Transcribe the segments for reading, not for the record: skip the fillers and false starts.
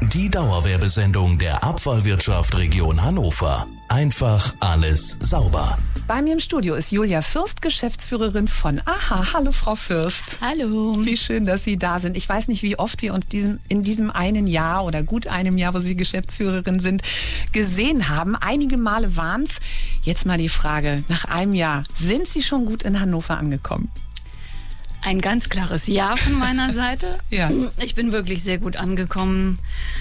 Die Dauerwerbesendung der Abfallwirtschaft Region Hannover. Einfach alles sauber. Bei mir im Studio ist Julia Fürst, Geschäftsführerin von AHA. Hallo Frau Fürst. Hallo. Wie schön, dass Sie da sind. Ich weiß nicht, wie oft wir uns in diesem einen Jahr oder gut einem Jahr, wo Sie Geschäftsführerin sind, gesehen haben. Einige Male waren es. Jetzt mal die Frage, nach einem Jahr, sind Sie schon gut in Hannover angekommen? Ein ganz klares Ja von meiner Seite. Ja. Ich bin wirklich sehr gut angekommen.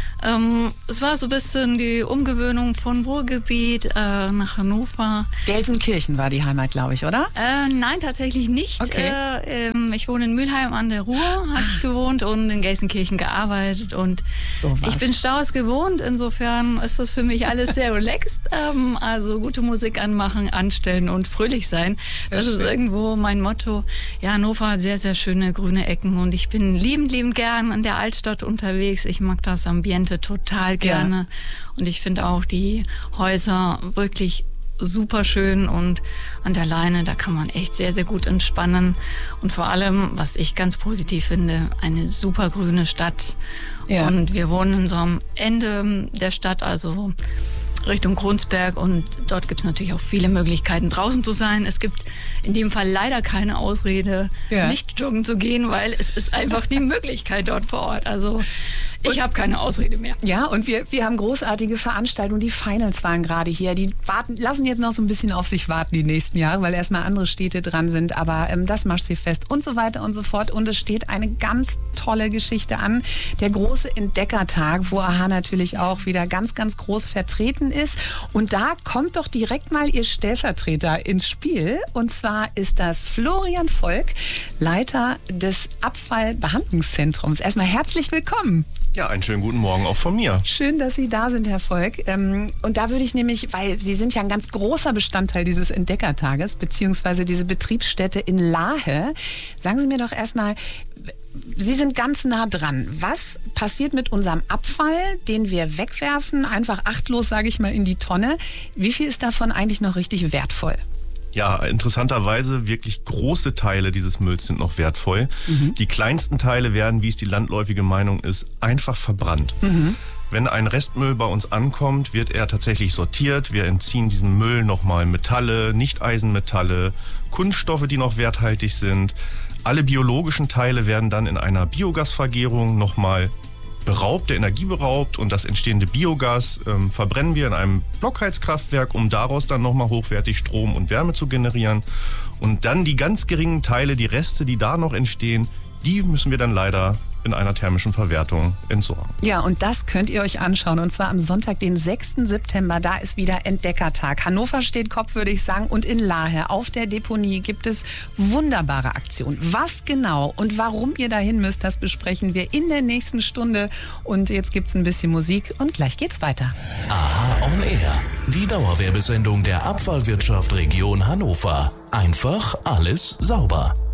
Es war so ein bisschen die Umgewöhnung von Ruhrgebiet nach Hannover. Gelsenkirchen war die Heimat, glaube ich, oder? Nein, tatsächlich nicht. Okay. Ich wohne in Mülheim an der Ruhr, habe ich gewohnt und in Gelsenkirchen gearbeitet. Und So war's. ich bin Staus gewohnt, insofern ist das für mich alles sehr relaxed. Also gute Musik anmachen, anstellen und fröhlich sein. Das ist irgendwo mein Motto. Ja, Hannover hat sehr, sehr schöne grüne Ecken und ich bin liebend gern in der Altstadt unterwegs. Ich mag das Ambiente total gerne. Ja. Und ich finde auch die Häuser wirklich super schön und an der Leine, da kann man echt sehr, sehr gut entspannen. Und vor allem, was ich ganz positiv finde, eine super grüne Stadt. Ja. Und wir wohnen so am Ende der Stadt, also Richtung Kronsberg, und dort gibt es natürlich auch viele Möglichkeiten, draußen zu sein. Es gibt in dem Fall leider keine Ausrede, nicht joggen zu gehen, weil es ist einfach die Möglichkeit dort vor Ort. Also ich habe keine Ausrede mehr. Ja, und wir haben großartige Veranstaltungen. Die Finals waren gerade hier. Die lassen jetzt noch so ein bisschen auf sich warten die nächsten Jahre, weil erstmal andere Städte dran sind. Aber das Maschsee-Fest und so weiter und so fort. Und es steht eine ganz tolle Geschichte an. Der große Entdeckertag, wo AHA natürlich auch wieder ganz, ganz groß vertreten ist. Und da kommt doch direkt mal Ihr Stellvertreter ins Spiel. Und zwar ist das Florian Volk, Leiter des Abfallbehandlungszentrums. Erstmal herzlich willkommen. Ja, einen schönen guten Morgen auch von mir. Schön, dass Sie da sind, Herr Volk. Und da würde ich nämlich, weil Sie sind ja ein ganz großer Bestandteil dieses Entdeckertages, beziehungsweise diese Betriebsstätte in Lahe. Sagen Sie mir doch erstmal, Sie sind ganz nah dran. Was passiert mit unserem Abfall, den wir wegwerfen, einfach achtlos, sage ich mal, in die Tonne? Wie viel ist davon eigentlich noch richtig wertvoll? Ja, interessanterweise wirklich große Teile dieses Mülls sind noch wertvoll. Die kleinsten Teile werden, wie es die landläufige Meinung ist, einfach verbrannt. Wenn ein Restmüll bei uns ankommt, wird er tatsächlich sortiert. Wir entziehen diesem Müll nochmal Metalle, Nicht-Eisenmetalle, Kunststoffe, die noch werthaltig sind. Alle biologischen Teile werden dann in einer Biogasvergärung nochmal beraubt, der Energie beraubt, und das entstehende Biogas verbrennen wir in einem Blockheizkraftwerk, um daraus dann nochmal hochwertig Strom und Wärme zu generieren. Und dann die ganz geringen Teile, die Reste, die da noch entstehen, die müssen wir dann leider in einer thermischen Verwertung entsorgen. Ja, und das könnt ihr euch anschauen. Und zwar am Sonntag, den 6. September. Da ist wieder Entdeckertag. Hannover steht Kopf, würde ich sagen. Und in Lahe auf der Deponie gibt es wunderbare Aktionen. Was genau und warum ihr dahin müsst, das besprechen wir in der nächsten Stunde. Und jetzt gibt es ein bisschen Musik und gleich geht's weiter. AHA on Air. Die Dauerwerbesendung der Abfallwirtschaft Region Hannover. Einfach alles sauber.